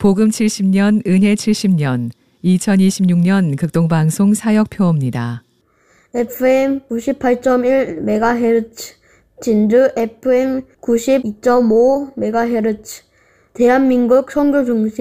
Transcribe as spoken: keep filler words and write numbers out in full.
복음 칠십 년, 은혜 칠십 년, 이천이십육 년 극동방송 사역표입니다. 에프엠 구십팔 점 일 메가헤르츠, 진주 에프엠 구십이 점 오 메가헤르츠, 대한민국 선교중심